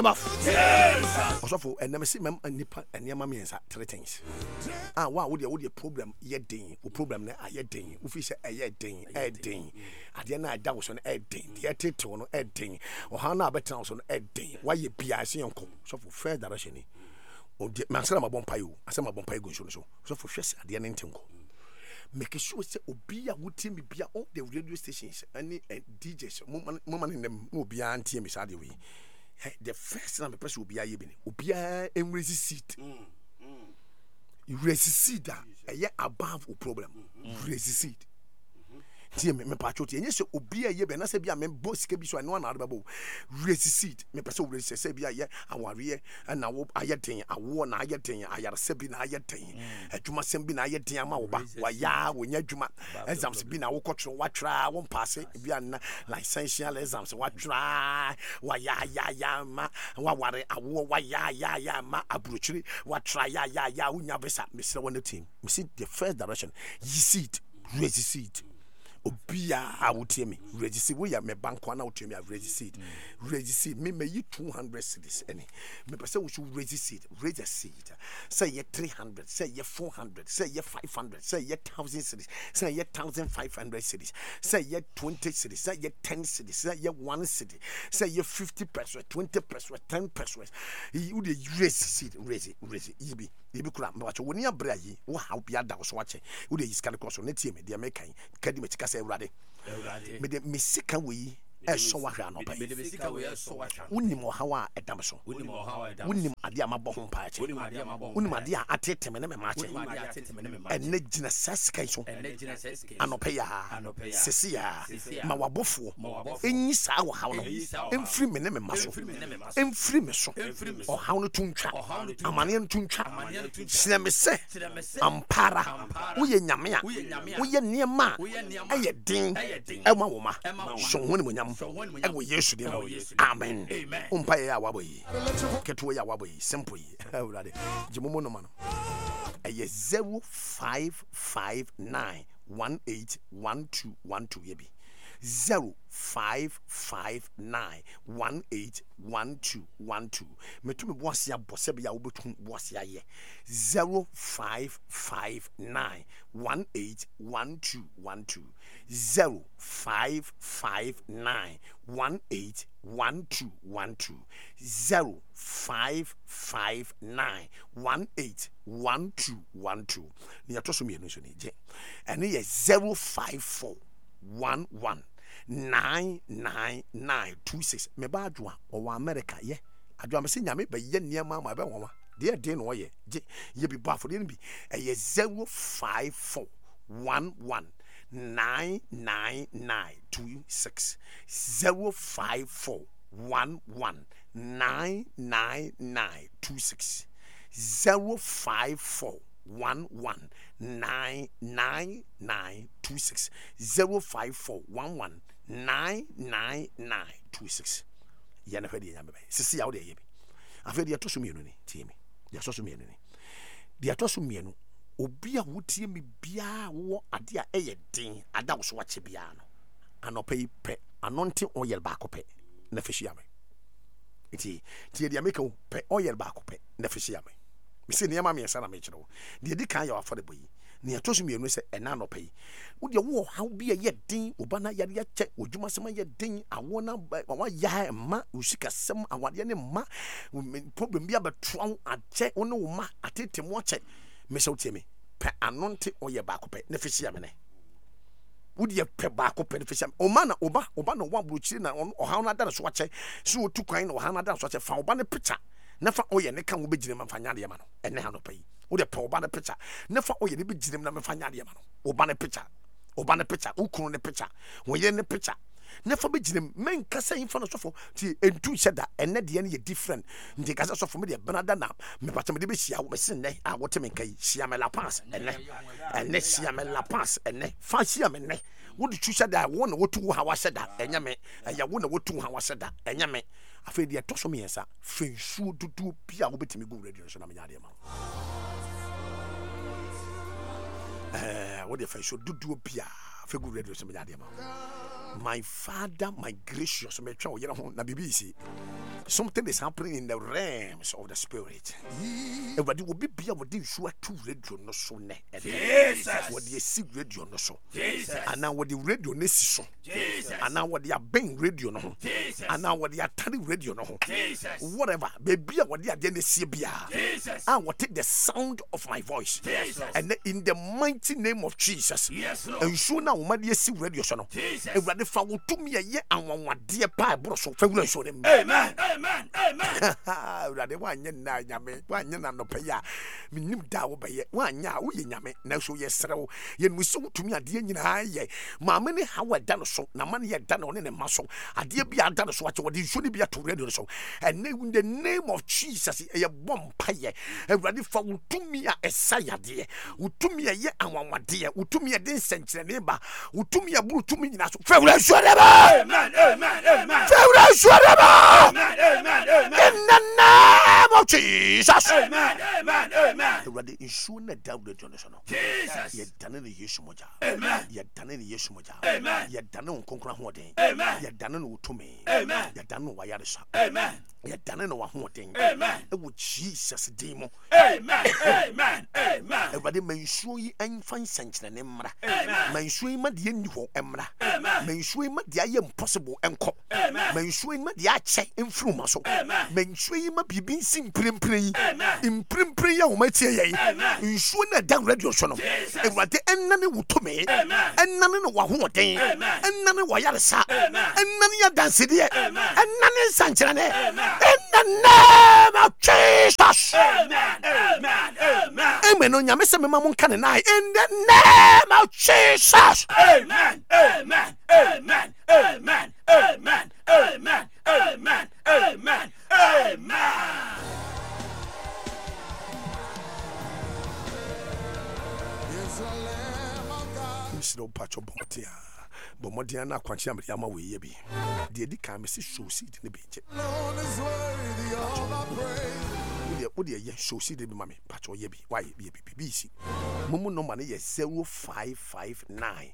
mouth. Jesus. Also for and never see mem nipa and your mammy and three things. Wow, would you problem yet ding? O problem there are yet ding. Ufisha a yet ding, a ding. At the end, I was on a ding. The attitude on a ding. Or how now better on a ding. Why you be I see uncle? So for fair direction. O Mansama Bompayo, I said my Bompayo goes so for stress at the end tinko. Make sure say Obia would team be all the radio stations, any DJs, woman in them will be anti beside the way. The first time the person will be a yebin, Obia and resist. You resist that a year above a problem. Resist. Me patriote and yes obi aye be na se bia me boss ke bi so no na adabo resist me pese wo resist se bia ye aware na wo aye den awo na aye den ayare se bi na aye den adwuma sem bi na aye den ama wo ba wa ya wonya adwuma exams bi na wo kotro wa tra wo pass bia na licential exams wa tra wa ya ma wa ware awo wa ya ma abrochiri wa tra ya wonya besa me se won team me see the first direction you see it resist Obia, I would tell me, register. We are my bank one out to me. I've registered. Register. Me may you 200 cities. Any. Me person we should register. Register. Say ye 300. Say ye 400. Say ye 500. Say ye 1,000 cities. Say ye 1,500 cities. Say ye 20 cities. Say ye 10 cities. Say ye 1 city. Say ye 50%, 20%, 10%. You the register. Register. Ibi kura mbacho woni abra yi wo ha bia da so wache wo de iskale cross on tie me de mekan kadi me tika se urade me de mesika we eso wa hwa no pa me de mesika we eso wa hwa wonim o hawa edam so wonim ade amabɔ ho pa ache wonim ade a atete me ne me ma ache enne gina saskai so anope ya sesi ya ma wabofo enyi saa wo hawo no emfiri me ne me ma so emfiri me so o hawo no tuntwa amane no tuntwa sina me se ampara woye nyame a woye niema aye din ema wo ma so woni mo nyam ewo yesu de amen umpa ya waboyi keto ya waboyi simple awurade jimomo no ma no eye 0559181212 yebi 0559181212 metumi boasia bose bia wo betum boasia ye 0559181212 0559181212 0559181212 ni atoso mi enu so ni je ene ye 05411999926 me ba adwa o America ye adwa me se nyame ba ye niam ma be woma de de no ye je ye bi ba for de bi ye 05411999926 05411999926 05411999926 05411999926 yana fadi nyame ba sisi ya wo de ye bi afedi ya toso mienu ni tie mi ya toso mienu ni dia toso mienu obi a wotie mi bia wo ade a eye den ada wo so wache bia no anope pe anonte oil ba ko pe na fehia me iti tie dia make pe oil ba ko pe na fehia me me se niam me yesa na me kire wo de di kan ya affordable yi ne atoso mienu se ena anope yi wo de wo ha bia ye den obana yare ya che odwuma sema ye den awona wa ya ma usika sem awade ne ma problem bia betwa ache wo ne wo ma atete mo ache me se wotie me pe anonte oye ba ko pe ne fehia me ne wodi pe ba ko pe ne fehia o ma na oba na wa brochiri na o ha na da so ache so otu kwan na o ha na da so ache fa oba ne picture na fa oye ne kan wo begire ma fa nyade ma no ene ha no pe wo de pe oba ne picture na fa oye ne begire na me fa nyade ma no oba ne picture ukunu ne picture wo ye ne picture na fa begire men kasa infa no sofo ti entu sheda ene de ne ye different ndi kasa sofo me de benada na me pata me de be hia wo me sen ne a wote me kai hia me la pass ene hia me la pass ene fa hia me ne wo de tu sheda wo na wotu ha wa sheda enya me ya wo na wotu ha wa sheda enya me afedi de toso me yesa fensu dudu bia wo betimi go radio so na me nyade ma what if I should do bia fe go radio so me nyade ma my father my gracious me twa wo yere ho na BBC Something is happening in the realms of the spirit. Everybody will be what you should to radio no so ne. What you see radio no so. And now what the radio ne so. And now what they are being radio no. And now what they are telling radio no. Whatever. Baby what they are doing is I will take the sound of my voice. And in the mighty name of Jesus. And so now what you see radio so. Everybody follow to me a year and one dear pie bro so show them. Amen. Amen. Amen. One yen na nyame, one yen no paya. Minim da wo be one ya wo nyame. Na so yesrew. Yen we so to me ade nyina ye. Ma me ne ha wa da no so. Na man ye da no ne ma so. Ade bia da no so ache wo de so ne bia to radio so. And in the name of Jesus ye bom paye. Everybody fa wo to me a esaya de. Wo to me ye anwanwade. Wo to me de nsenkyere ne ba. Wo to me aburu to me nyina so. Fa wo so de ba. Amen. Amen. Amen. Fa wo so de ba. Amen. Amen. Amen. In the name of Jesus. Amen. Amen. Amen. Everybody ensure that down the Jonathan. Jesus. Ye done the Yesu moja. Amen. Ye done the Yesu moja. Amen. Ye done on conquer hode. Amen. Ye done no to me. Amen. Ye done no wayarisa. Amen. Ye done no hode. Amen. It was Jesus demo. Amen. Amen. Amen. Everybody ensure ye and find sense na emra. Amen. Ensure ma de ni ho emra. Amen. Ensure ma de aye impossible enko. Amen. Ensure ma de ache emfruma so. Amen. Ensure ma bibi nsim prempren. Amen. Imprempren ya wo matie ye. Amen. Ensure na dan radio so no. Everybody enane wo to me. Amen. Enane no wa ho den. Amen. Enane wa yaresa. Amen. Enane ya dance de. Amen. Enane sankyerane. Amen. In the name of Jesus. Amen. Amen. Amen. Amen. No nyame se mema mon kan na. In the name of Jesus. Amen. Amen. Amen. Amen. Amen. Amen. Amen. Amen. Amen. Mr. Pacho Bomotia. Bomotia na kwanchi amri ama we ye bi. De di kan me se show seed ne benche. What ye show seed be mame Pacho ye bi. Why be si. Mumu number ne ye 0559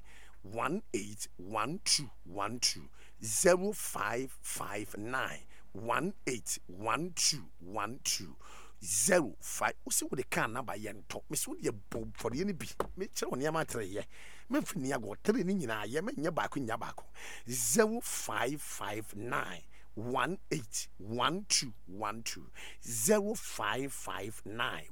181212 0559 181212 05. Usi wo de kan number ye nto. Me so de bob for ye ne bi. Me kire won yama tre ye. Me fini ya go tre ni nyina ye me nya baako nya baako. 0559 181212 0559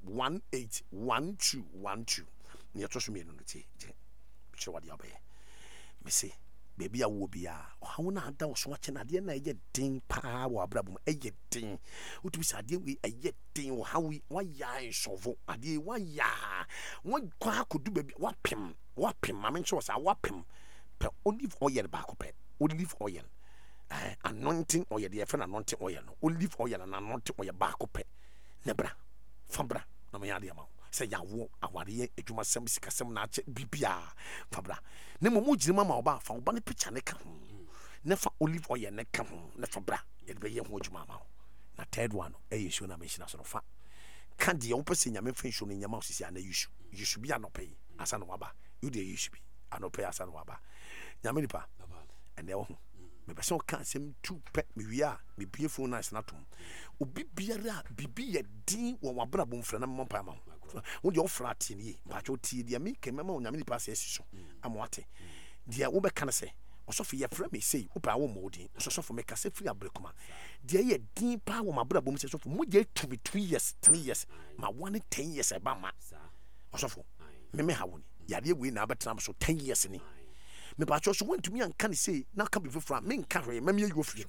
181212. Ni atoso me no ti. Kire wade abaye. Me say baby a wo bia o na ada wo so ache na de na ye din pa wo abrabum eye din utu sa de we eye din wo hawi wa ya ensovo ade wa ya wo kwa akodu baby wa pem ma me nche sa wa pem pe olive oil ba ko pe olive oil anointing oil de fe na anointing oil no olive oil na anointing oil ba ko pe ne bra fabra na me ya de ma say ya wo aware adwuma sem sikasem na ache bibia fabra ne momo girima ma oba fa oba ne picture ne ka ho ne fa olive oil ne ka ho ne fabra ye be ye ho adwuma ma na third one yesu na mention so fa ka de wo pese nyame fa nsu no nyama osisi ana yesu bia no pay asa no waba you de yesu bi anope asa no waba nyame nipa ene wo ho me be so ka sem tu pe me wia me bie phone nice na tom obi biara bibi ye din wo wabra bom fra na mo pa ma wo de ofra tie ni ba cho tie dia me ke mema onyame nipa se so amoate dia wo be kan se osofo ye fra me sei wo pa wo modin osofo me ka se free abrekuma dia ye din pa wo mabra bom se osofo mo je 2 years 3 years ma 10 years e ba ma osofo me ha woni yade we na abetra so 10 years ni me ba cho so want to me an kan say na ka be fra me nka hwe me ye ofri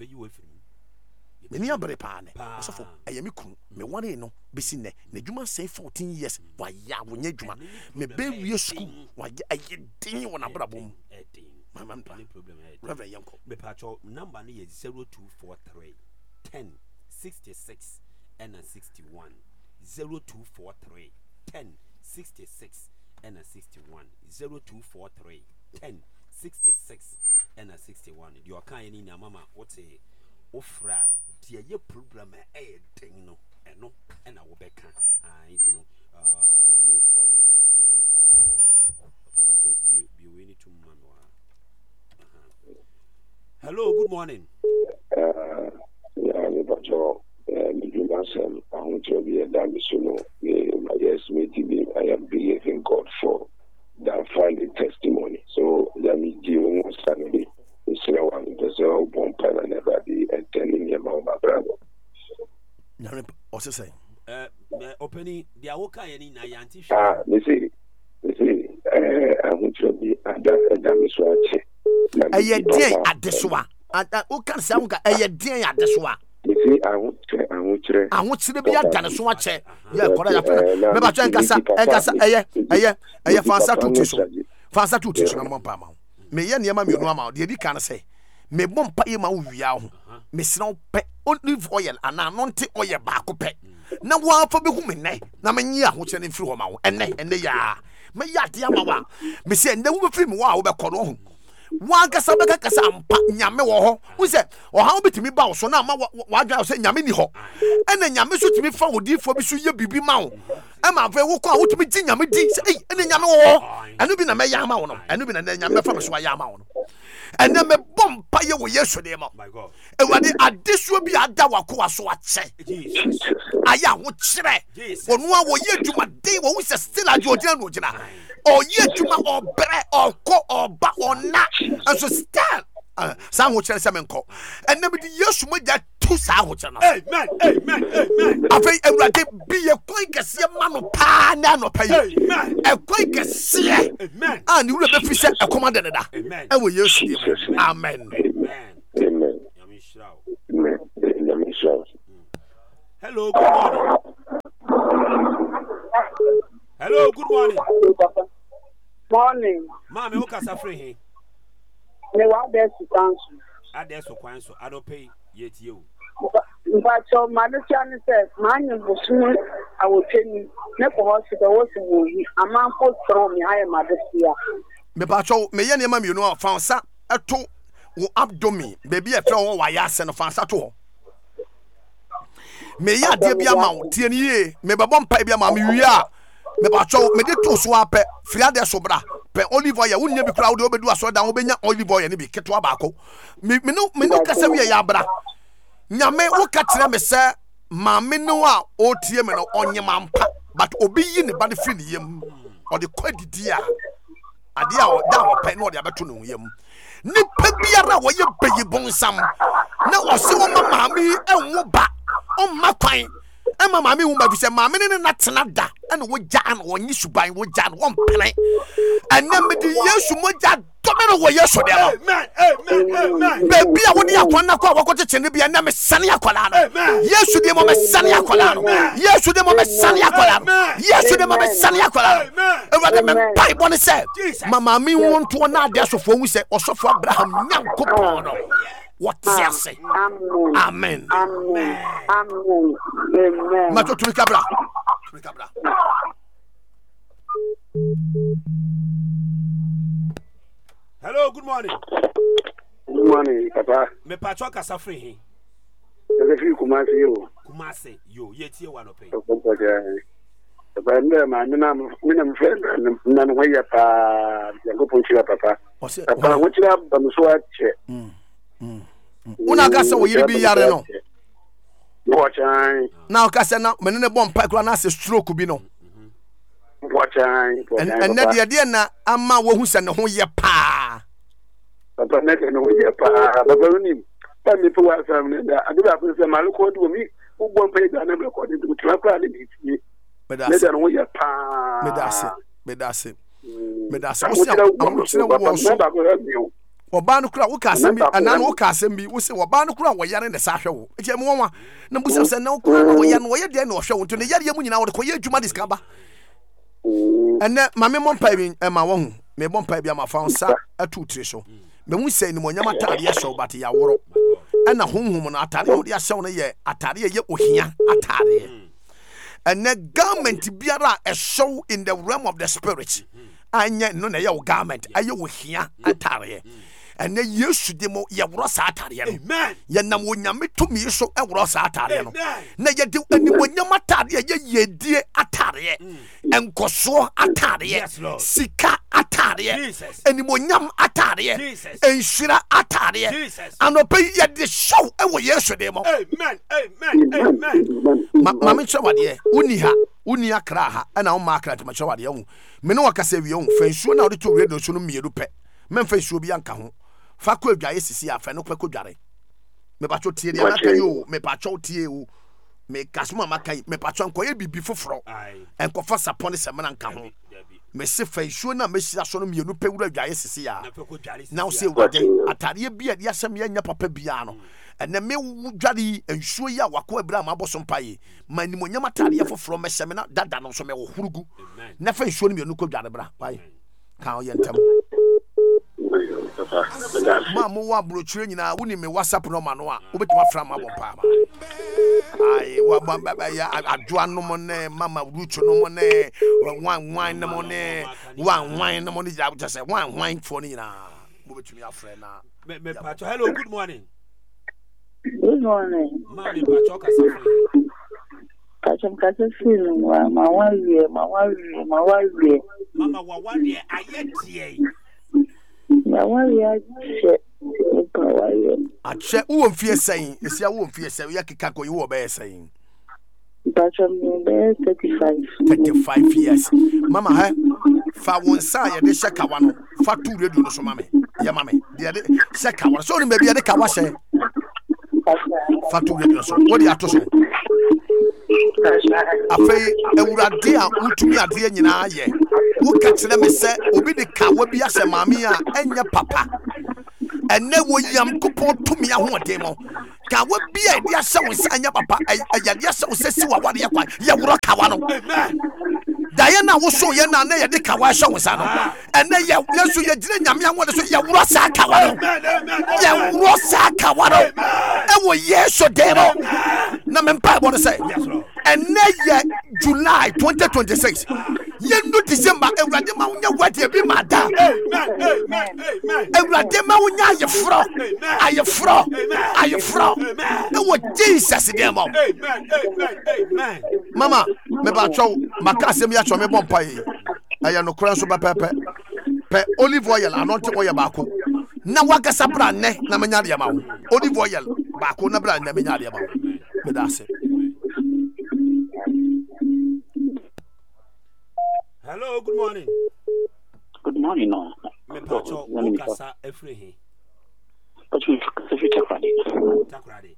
me ni abre pa ne osofo ayemi kun me ware no besi ne na djuma say 14 years wa ya wo nya djuma me be wie school wa ya aye din wona brabom mama mpa reverend yanko me pa cho number ne ye 0243 10 66 and 61 0243 10 66 and 61 0243 10 66 and 61 you are kind in mama what's a ofra tie ye problem e den no eno and I will be can you know mama for we na yenko papa cho be we need to mama. Hello, good morning. Yeah, Ose say openi dia woka ye ni na yanti me see I want to be ada me so ache eye den adesoa o kan say wonka eye den adesoa me see I want to ahotire bi adane so ache ye kora ya me ba twa nkasa eye fansa tutu so na mompa ma me ye niam me nu ama de di kan say me bompa ye ma wo wia ho me sina pe olive oil ana nonte oil ba ko pe na wa fa be hu me ne na me nyi ahotire ne firi ho ma wo enne ya me ya de ama wa me se enne wo be firi me wa wo be kɔ no ho wa kasa be kasa ampa nyame wo ho wo se o ha obetimi ba wo so na ma wa dwa so nyame ni ho ene nyame so timi fa odifo bi so ye bibi ma wo e ma fa wo kɔ a wotimi gi nyame di se ene nyame wo ho eno bi na me ya ma wo no eno bi na nyame fa me so ya ma wo no ene me bompa ye wo Yesu de ma ewade adesuo bi ada wakoa so ache aya wo kire onu a wo ye dwuma de wo se still adwodina no gina o ye dwuma obre okɔ oba ona so still sa ho kire se menko ene bi Yesu mo ja tu sa ho kire no amen afei ewade bi ye kwan kese ma no pa na no pa ye e kwan kese amen ani wura be fi se e komanda ne da e wo Yesu de amen Hello, good morning. Hello, good morning. Morning. Mama, who can suffer here? Me wa be su kansu. Ade so kwan so I don't pay yet you. But so Manusia says, "Man, you busu awoteni ne ko hospital wo su yi. Amanfo throw me high Manusia." Me pa cho me ye niam me nu a fansa eto wo abdomen baby e fe wo wa ya se no fansa to ho. Me ya de bia ma wo tie ni ye me be bom pa bia ma me wi a me ba cho me de to so apɛ fria de so bra pe olive oil wonya bi kra wo de obedu aso da wo benya olive oil ne bi keto abako me no kasa wi ya bra nyame wo ka kire me se ma me no a o tie me no onyema mpa but obi yi ne ba de firi ne yam o de kwadidi a ade a o da wo pe no de abeto no yam nipa biara wo ye beyi bonsam na o se wo ma mi enwo ba o ma kwan e ma mi wo ma fi se ma mi ne na tena da e no wo ja na wo nyi suban wo ja na wo mpene ena me di Yesu mo ja domero wo Yesu de amen baby a wo ni akwan na kwa wo ko tete ne bia na me sane akwala no Yesu de mo me sane akwala no Yesu de mo me sane akwala no Yesu de mo me sane akwala no e wa me Bible ne se ma mi wo nto na ade asofo hu se osofo Abraham nyankopon no what yes amen mato tu kabra Hello, good morning. Good morning, Papa. Me patro kasa free he. The free Kumasi yo. Kumasi yo, yetie wa no pay. Papa nda ma mina friend na no ya pa yango ponchira papa. Papa wo chira ba no so ache. Una kasa wo yiri bi yare no. Watching. Now kasa na me ne bom pa kura na se stroke bi no. Watching. And na de na ama wo hu se ne ho ye pa. Papa na ke no ye pa. Papa unim. Pa mi po asam ne da. Adu ba ko se maluko do mi. Wo bom pa da na record do tra pa ni bi. Medase no ye pa. Medase. Wo se amuchire wo so. Oba no kura wo ka asem bi anan wo ka asem bi wo se oba no kura wo yare ne sa hwe wo eje mo nwa na busa se na wo kura wo yare no wo ye de na wo hwe wo to ne yare ye mu nyina wo de ko ye adwuma diskaba ene mame mo mpa bi e ma wo hu me bo mpa bi ama fa nsa atu tire so me hu se ni mo nyama tare ye hwe bate ya woro e na honhum no atare wo de ahye wo no ye atare ye ohia atare ene garment biara a show in the realm of the spirit anya no na ye garment aye ohia atare and then Yesu de mo ye woro sa atare no amen ye nam onyame tumi so e woro sa atare no na ye de ani onyama atare ye yedie atare enkoso atare sika atare ani onyam atare enhira atare anope ye de show e wo Yesu de mo amen ma me chawade uni ha uni akra ha na o ma akra te ma chawade hu me no wakasa wi hu fansuo na o de to radio so no mieru pe men fansuo bi anka ho fa ko adwaye sisi afa no kwa ko dware me ba cho tie dia na kan yo me ba cho tie o me kasma makai me patron koye bibi foforo enko fa sapone semana nka ho me se fa isuo na me hia so no mienu pewura dwaye sese ya na wo se wode atare bia dia asem ya nya papa bia no ene me dware ensuo ya wako abira ma boso mpaye manimonyam atare foforo me hye me na dada no so me wo hurugu na fa isuo no mienu ko dware bra pai ka o ye ntam ma mo wa brochire nyina woni me WhatsApp no ma no a obetima fra ma bompa ma ai wa baba ya adwa no mo ne mama rucho no mo ne wan no mo ne wan no mo ne ja say wan for ni nyina obetumi afra na me pacho hello good morning Ma me pacho kasa Pacho kasa feel ma wawie mama wa wawie ayetie ma wawie ache wo mfie sen esia wo mfie sen ya keka ko wo be sen Pacho me 35 years mama ha fa won sa ye de sheka wa no fa tu radio no so mama ya mama de sheka wa so ni me bia de ka wa she fa tu radio so wo di ato so afei ewurade a utumi ade nyina ye wo ka kire me se obi de ka wa bia se mama a enye papa ene wo yam kopo tumi ahode mo ka wa bia de ase wo sanya papa ayade ase wo sesi wa wade yakwa ye wuro ka wa no Diana wo so ye na ye de ka wa hye wo sa no ene ye yesu ye gire nyame ahode so ye wuro sa ka wa no ye wuro sa ka wa no e wo yesu de mo na me mpa bo no say ene ye July 2026 ye no December ewurade ma wonya wade bi ma da ewurade ma wonya aye fro e wo Jesus de mo mama me ba chow makase me ya chow me bompa yi aya no kran so ba pepe pe olive oil anointing oil ba ko na wagasa bra ne na menya de ma wo olive oil ba ko na bra ne menya de ma wo me da se. Hello, good morning. Good morning, no. Me pacho okasa efrehe. Pacho kasa takrade.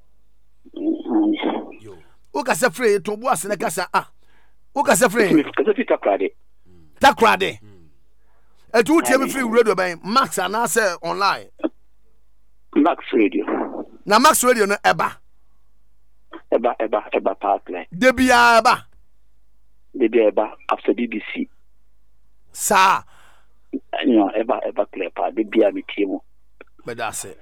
Yo. Okasa free to bo asene kasa okasa free. Kasa takrade. Etu utie me free radio ban Max ana say online. Max radio. Na Max radio no eba parkline. Debia eba. Eba after BBC. Sa. No, eba clear pa debia mi tiemo. But that's it.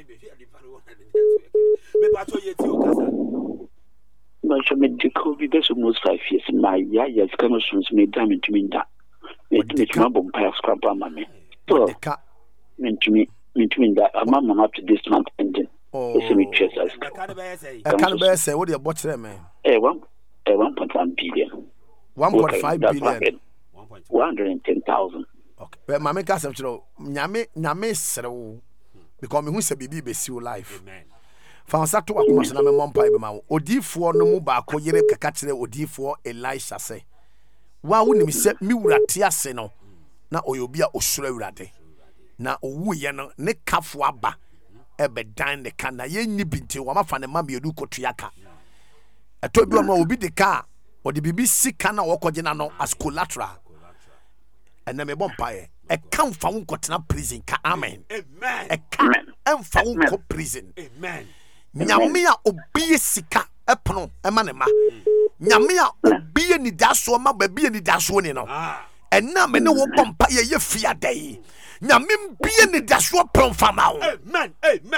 Me pacho ye ti okasa. No, so me de COVID that's almost 5 years. My years kind of soon me damn into me that. Me my bomb pile scrap on me. So me that I'm mama up to this month ending. Oh. Me chest as. I can't bear say what you bought them man. 1.1 billion. 1.5 billion. 110,000. Okay. But my make us nyame srew because me hu se bibi be see life. Amen. Fansa to akoma se na me mompa be ma odifo no mu ba ko yere kaka kire odifo Elisha say wa wonim se mi wurate ase no na oyobi a osura wurade na owu ye no ne kafo aba ebe dan ne kana ye nyi binti wa mafa ne ma me edu kotuaka eto bi no obi de ka o de bibi sika na wokoje na no as collateral ena me bompa ye e kan fa won kotena prison ka amen e kan en fa won ko prison amen nyame a obi sika epono e ma ne ma nyame a obi ni daso ma ba bi ni daso ni no ena me ne wo bompa ye fia dai nyame bi ni daso pon fa ma wo amen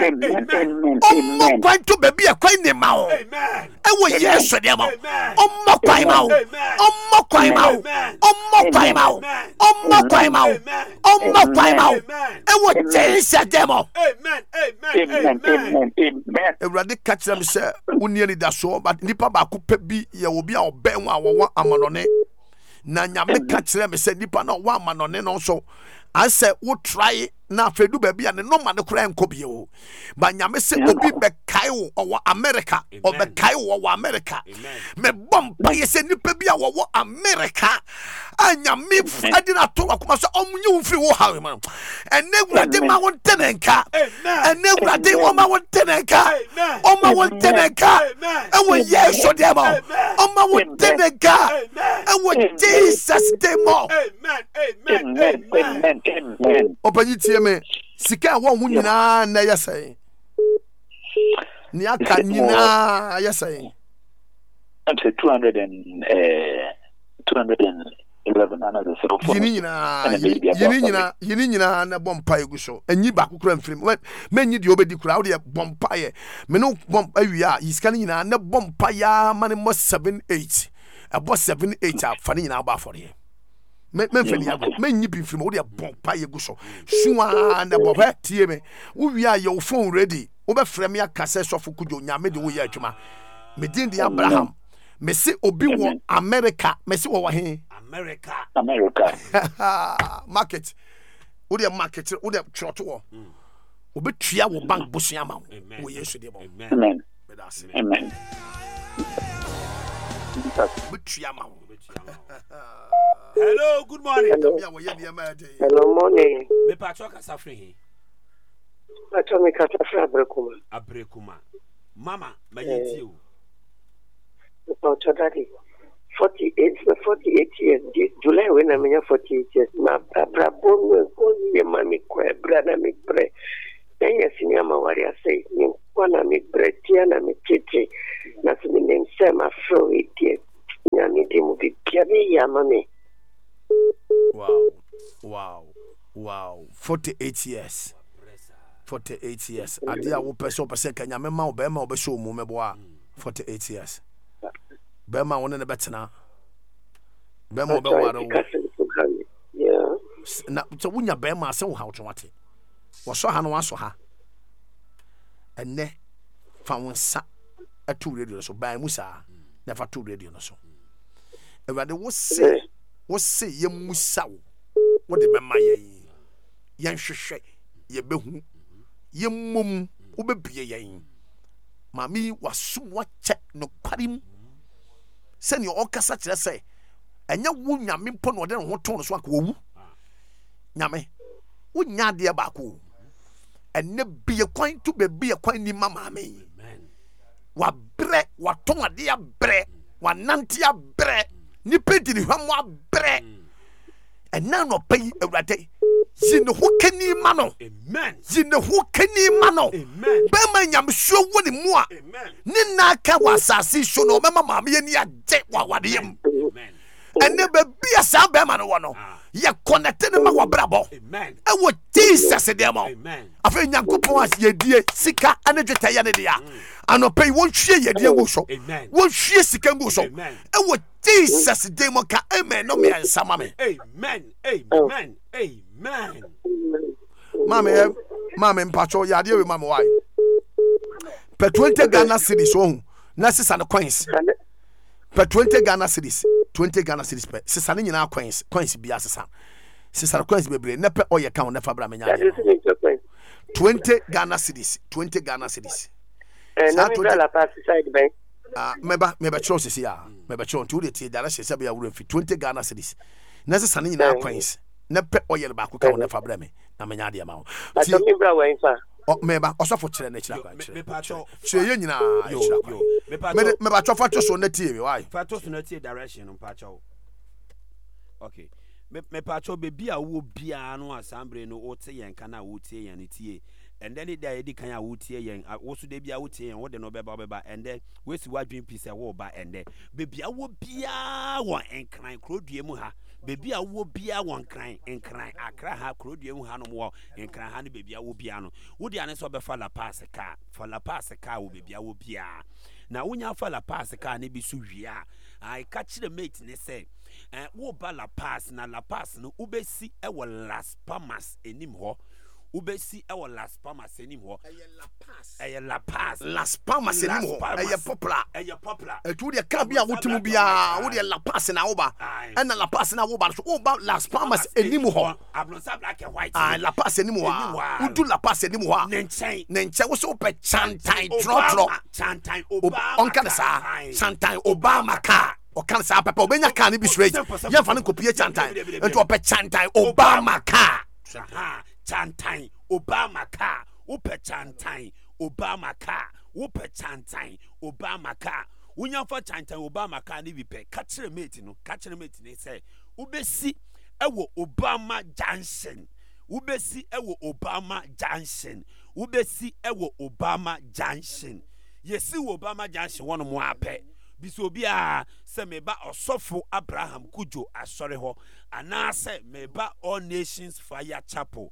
o going to baby e kwai ni ma wo amen e wo yeso de ma o mo kwai ma wo o mo kwai ma wo o mo kwai ma wo o mo kwai ma wo o mo kwai ma wo e wo Jesus de mo amen Ewurade ka kire me se unie ni daso but nipa ba ko pe bi ye obi a obe ho a wo amanone na nyame ka kire me se nipa na wo amanone no so ase wo try na fedu ba bia ne no ma ne kura enkobi o ba nyame se obi be kai wo o America o be kai wo America me bomba ye se nipa bia wo America anya me ade na to akoma so omunye wo free wo hawe man ene wurade ma won tenenka ene wurade wo ma won tenenka o ma won tenenka e wo yeso de ma o ma won tenenka e wo Jesus de mo amen opanyi tie me sika wo hu nyina na yesai ni aka nyina yesai I'm say 211 another so yini nyina na bompa egu so enyi ba kokura mfrim menyi de obedi kura wo de bompa ye me no bompa wia yiska nyina na bompa ya mane mo 78 abo 78 afa nyina ba afore men feli yago menyi bi mfrim wo de bompa ye egu so suwa na bohwe tie me wo wia your phone ready wo be frem ya kase sofo kujo nyame de wo ye adwuma me din de Abraham me se obi wo America me se wo he America market wo de market wo de trot wo obetua wo bank bosua ma wo Yesu de bo amen betua ma wo hello good morning hello morning me pacho kasa free pacho me kasa free abrekuma mama mayeti o pacho daddy 48 years July when I'm 48 years my brabo ko ye mami ko brada mi bre then senior ma warrior say ni kwana mi bre tia na mi tete na sini nem se ma fro idiot na mi de mu bi kiabe ya mami wow 48 years adia wo pese kanya me ma oba ma obeso mu meboa 48 years be ma wona ne betena be ma oba waro na so wunya be ma se wo ha wotwate wo so ha no waso ha enne fa wonsa atu radio so ba musa na fa tu radio no so ewade wo se ye musa wo de be ma ye hwehwe ye behu ye mom wo be bie yen mami wasum wa che no kwarim sani o kasa kire se enya wo nyame mpo no de ho to no so aka wo nyame wo nya de ba ko enne bie kwan to be bie kwan ni mama me wa bre wa ton ade ya bre wa nante ya bre ni pedi ni hwamo abre enna no pai awrade zine ho kani ma no amen zine ho kani ma no amen be ma nyam so woni mu a amen ni na ka wasase so no mama mama ye ni ade wa wade yem amen enne be bia sa be ma no wo no ye connect ne ma wa brabo amen e wo Jesus de mo amen afa nyankopon as ye die sika ane dweta ye ne dia anopai won hwie ye die wo so amen won hwie sika ngo so e wo Jesus de mo ka amen no me ansama me amen Mama mpacho ya de we mama why per 20 Ghana cedis so na sisa no coins per 20 Ghana cedis per sisa ne nyina coins bia sisa coins bebre na pe oye count na fa bra menya 20 Ghana cedis na mi bra la pass side bank meba chiro sisi ya meba chiro nti uri ti dara shese bia wura fi 20 Ghana cedis na sisa ne nyina coins na pe oye ba ko count na fa bra me na menya de ma ho ti mi bra wa infa meba osofo kire na kira kwa kire me pacho ye nyina meba chofa to so na tie me why fa to so na tie direction no pacho okay me pacho be bia wo bia no asambre no o te yen kana wo tie yen tie and then it dey kan ya wo tie yen wo so de bia wo tie yen wo de no beba and then we si wa dream piece wo ba and then be bia wo bia wo enkran krodue mu ha bebi a wo bia won kran akra ha krodue mu ha no wo enkran ha ne bebi a wo bia no wo dia ne so be fa la pass car wo bebi a wo bia na wonya fa la pass car ne bi so wia ai ka kire mate ne say wo ba la pass na la pass no ubesi e wo Las Palmas enim ho ubesi e wo Las Palmas enim ho eye la pass Las Palmas enim ho eye popular etu de ka bia wotimu bia wo de la pass na wo ba na la pass na wo ba so wo ba Las Palmas enim ho abronsa black and white la pass enim ho udu la pass enim ho ne nchen wo so pe chantai tro chantai Obama onka de sa chantai Obama ka o kan sa papa obenya car ni bi straight ye fa no kopie chantan ento ope chantan Obama car chantan Obama car upe chantan Obama car upe chantan Obama car unya fa chantan Obama car ni bi pe ka kire mate ni say ubesi ewo Obama Junction ubesi ewo Obama Junction ubesi ewo Obama Junction yesi wo Obama Junction wono mo apɛ biso bia se meba osofo Abraham Kujo asɔre hɔ anase meba All Nations Fire Chapel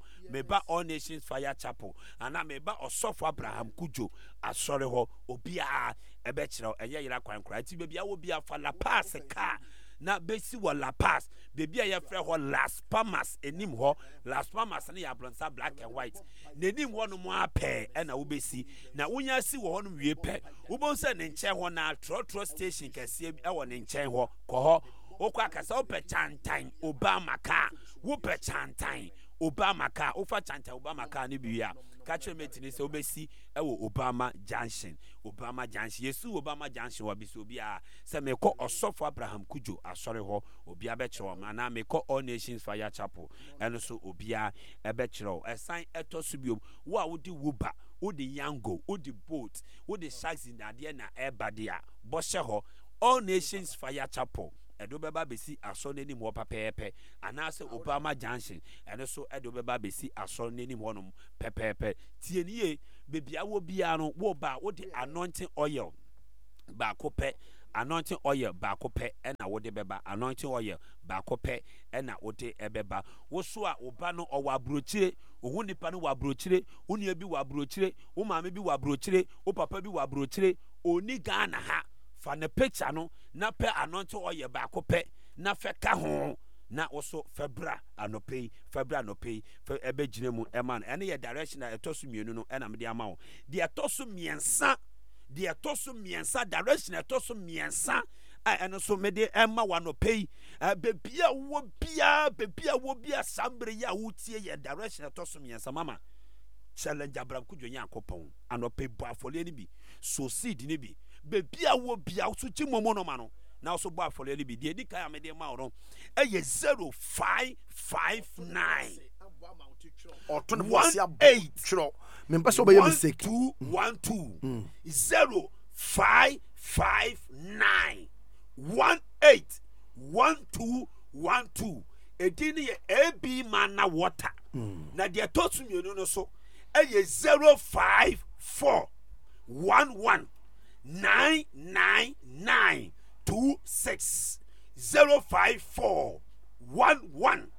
ana meba osofo Abraham Kujo asɔre hɔ obia ɛbɛkyerɛw ɛyɛ yira kwankora ti bia wo bia fa La Paz ka na besi wa La Paz baby a yɛfrɛ hɔ Las Palmas enim hɔ Las Palmas ne yablonsa black and white n'enim hɔ no mo apɛ ɛna wobesi na wonya si wɔ hɔ no wie pɛ wobonsa ne nkyɛn hɔ na trotro station kɛseɛ ɛwɔ ne nkyɛn hɔ kɔ hɔ okɔ akasa wopɛ chantan Obama car wopɛ chantan Obama car ofa chantan Obama car ne biya catch me tini se obesi ewo Obama Junction yesu Obama Junction wa biso bia se me kɔ osofo Abraham Kujo asɔre hɔ obia bɛkyerɛw ma na me kɔ All Nations Fire Chapel ɛno so obia ɛbɛkyerɛw ɛsan ɛtɔ so biom wo a wodi wuba wodi yango wodi boat wodi sharks in adeɛ na ɛbade a bɔhyɛ hɔ All Nations Fire Chapel edo beba besi aso n'anim ho pepepe anase Obama Junction eno so edo beba besi aso n'anim ho nom pepepe tie nie bebia wo bia no wo ba wo de anointing oil ba ko pe anointing oil ba ko pe ena wo de beba anointing oil ba ko pe ena wo de ebeba wo so a oba no owa abrochire ohu nipa no wa abrochire unia bi wa abrochire wo maame bi wa abrochire wo papa bi wa abrochire oni Ghana ha fa na picture no na pe anointing oil ba ko pe na fe ka ho na also febra anopei ebe gine mu ema ene ye direction na etosu mienu no ena me de ama wo de etosu miensa direction etosu miensa ene so me de ema wanopei bebia wo bia sambre ya wutie ye direction etosu miensa mama challenge Abraham Kujo nya akopon anopei bo afole ni bi so seed ni bi bebia wo bia so chimomo no ma no na so bo afole ni bi de di kan amede ma wo eye 0559 oto ne bosia 8 chro me pese obeye mistake 212 0559 181212 edini ye AB mana water na de tosu mienu no so eye 054 11 99926 054 11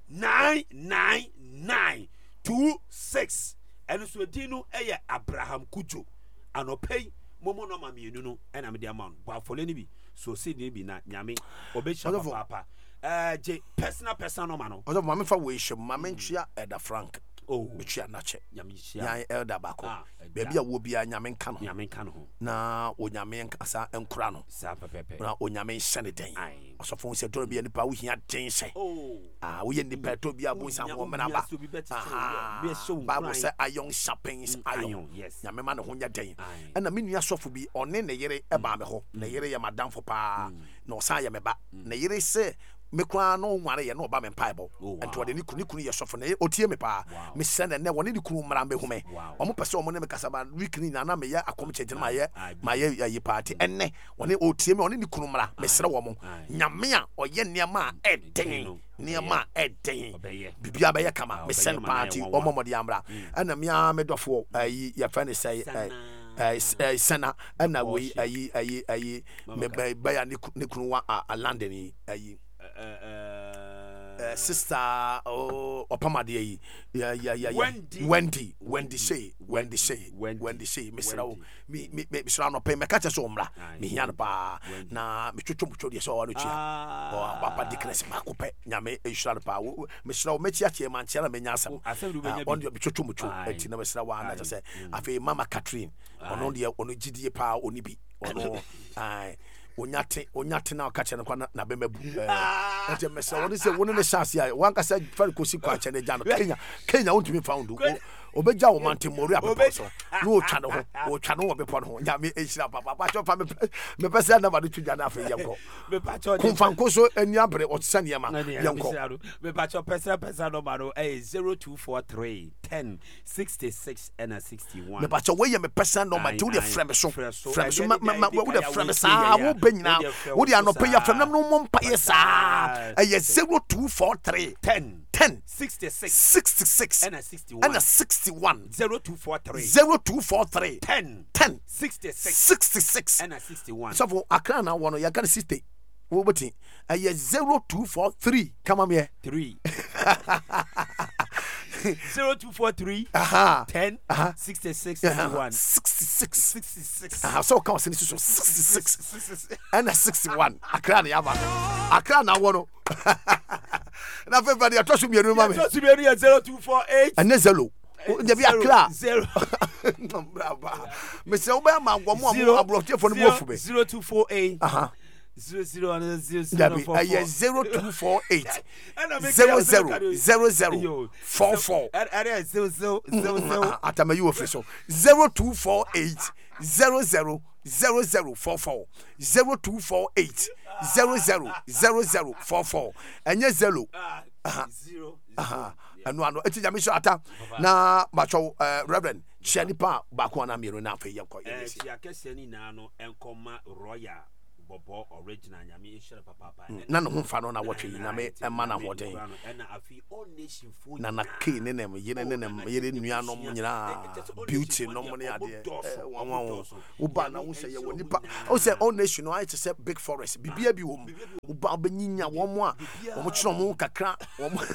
99926 and so dinu eye Abraham Kujo anopei momo no ma mienu no ena me de amount ba fole ni bi so see ni bi na nyame obesha papa je personal no ma no ozo mama fa we hye mama ntwia Elder Frank metwia na che yan elder bako baby a wo bia nyame nka no na onyame nkasa enkura no na onyame hyene den osofo se do bia nipa wo hia den se wo ye nipa to bia bo nsa ho mena ba Bible say iron sharpens iron nyame ma ne ho nya den na me nua sofo bi one ne yere eba me ho ne yere ye madam fo pa na osa ye me ba ne yere se me kwa no nware ye no ba me Bible ento de ni kunu ye sofo na otie me pa me sene ne woni ni kunu mra me hume omo pese omo ne me kasaba week ni na me ye akom chegene ma ye yi party enne woni otie me woni ni kunu mra me sere wo mo nyame a oye niam eden bibia be ye kama me send party omo mo de amra ana me a me dofo ayi ye fa ne say sana ana we ayi me ba ya ni kunu wa a London ayi sister opamade yi Wendy say Mr. me Mr. no pay me catch so mra me hian pa na me twotwo de so wa no chia papa dikness ma ko pe nyame ehura pa Mr. me chia chia man chia na me nya asam on de twotwo enti na Mr. wa na say afi mama Catherine ono de ono gidie pa oni bi ono ai onyate na ka chene kwa na bemabu ente mesa woni se woni ne chance ya wanka se fa ko si kwa chene jano Kenya wontumi found obeja wo mantemori abepo so no otwa no ho otwa no wo bepo no ho nyame ehira papa cho fa me pese na ba do twa na afa yenko me pa cho kumfanko so ani abre otsa ne ma yenko me pa cho pesa no ma no 0243 10 66 and 61 me pa cho we ye me pesa no ma to the frame so we the frame sa wo benyina wo the anope ya frame no mo mpa ye sa 0243 10 66 and 61 0243 10 66 and 61 so for akra na wono ya kan 60 wo beti 0243 come on here 3 0243 10 66 61 66 so come on 66 and 61 akra na yaba akra na wono na everybody atosu mienu ma me atosu mienu 0248 and zero there be akra 0 brava me se wo ba ma gwomo amu ablokte fo no mo fu be 0248 0248 000044 atama you official 0248 000044 0248 000044 enye zelo ano eti jame so ata na macho reverend chianipa ba ko na miro na fa yenko ya kese ni na no enkoma royal bobo original nyame ehire papa na no fa no na watwe nyame ema na hoden na afi all nation food na ke ne nem yene ne nem yere nua no nyina beauty no mo ne ade wo ba na wo se ye woni pa wo se all nation no I to say big forest bibia bi wo mu wo ba banyinya wo mo a wo chiro mo kakra wo mo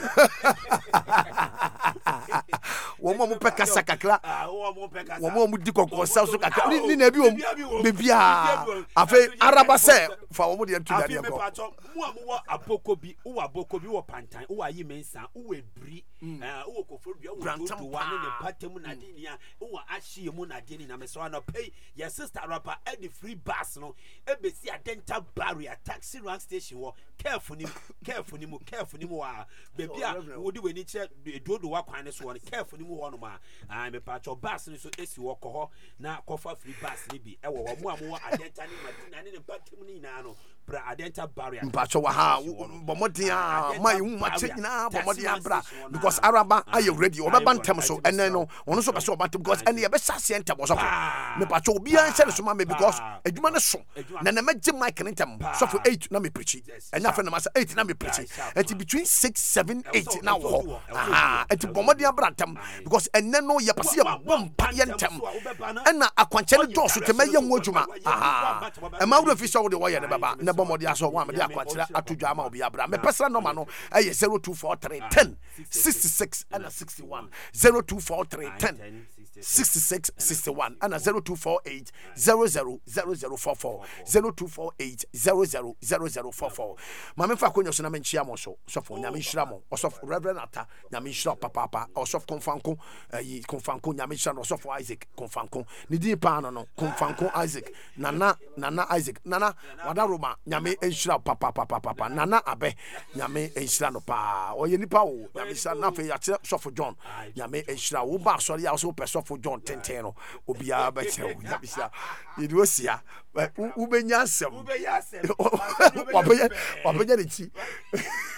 wo mo peka sakakra wo mo di kokko sa so kakra ni na bi wo bibia afi araba se fa wo mo de tu dade ko mo wo abokobi wo pantan wo ayi mensa wo ebri wo koforu wo do wa ne patem na de nia wo ahye mu na de ni na me so na pay your sister rapper at the free bus no ebesi adenta barrier taxi rank station wo careful ni wa baby a wo di weni che dodo wa kwan ne so wo careful ni mu ho no ma me pacho bus ni so esi wo ko ho na kofa free bus ni bi e wo mo amu adenta ni madina ne patem ni na no bra adenta barrier mpacho wa ha bomodia mai hu ma che nyina bomodia bra because araba are you ready obeba ntem so enen no ono so be so obantem because ene ye be sase ntem so me pacho obi an se so ma me because adwuma ne so na na magye mic ntem so for 8 na me preach enya fa na ma 8 na me preach enti between 6 7 8 na wo enti bomodia bra ntem because enen no ye pase ye bom pa ye ntem ena akwanche ne do so tema ye nwo adwuma e ma wo fi so wo de wo ye ne baba bomodi aso wa me de akwatira atodwa ama obi abra me pesra no ma no 0243 10 66 and 61 0243 10 66 61 and 0248 000044 0248 000044 mama fa konyo so na menchia mo so for nyame hira mo so for reverend ata nyame hira papa so for konfanko konfanko nyame hira no so for Isaac konfanko ni din pa no konfanko Isaac nana Isaac nana wada Roma nyame hira papa nana abe nyame hira no pa oye nipa wo nyame hira na fe ya so for John nyame hira wo ba so ya so person for John 10 no obia ba che wo nyame hira yedi osia ubenya asem wabenya de chi